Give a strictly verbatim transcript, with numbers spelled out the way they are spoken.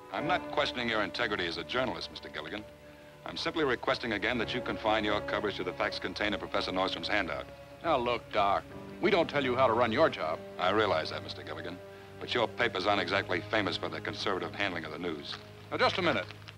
I'm not questioning your integrity as a journalist, Mister Gilligan. I'm simply requesting again that you confine your coverage to the facts contained in Professor Nordstrom's handout. Now, look, Doc, we don't tell you how to run your job. I realize that, Mister Gilligan, but your papers aren't exactly famous for their conservative handling of the news. Now, just a minute.